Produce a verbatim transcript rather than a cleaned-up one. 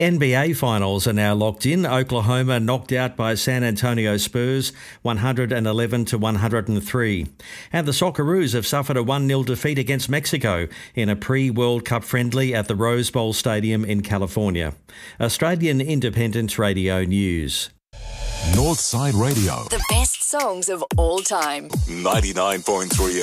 N B A finals are now locked in. Oklahoma knocked out by San Antonio Spurs one eleven to one oh three. And the Socceroos have suffered a one nil defeat against Mexico in a pre-World Cup friendly at the Rose Bowl Stadium in California. Australian Independent Radio News. Northside Radio. The best songs of all time. ninety-nine point three